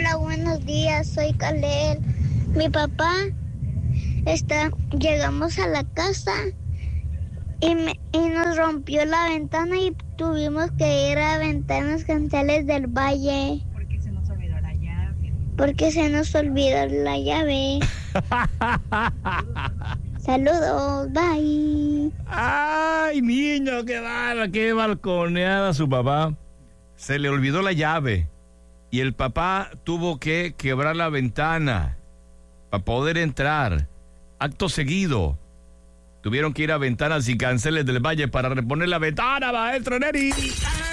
Hola, buenos días, soy Kalel. Mi papá llegamos a la casa y nos rompió la ventana y tuvimos que ir a Ventanas Cantales del Valle. Porque se nos olvidó la llave. Porque se nos olvidó la llave. Saludos, bye. Ay, niño, qué balconeada su papá. Se le olvidó la llave y el papá tuvo que quebrar la ventana para poder entrar. Acto seguido, tuvieron que ir a Ventanas y Canceles del Valle para reponer la ventana, maestro Neri.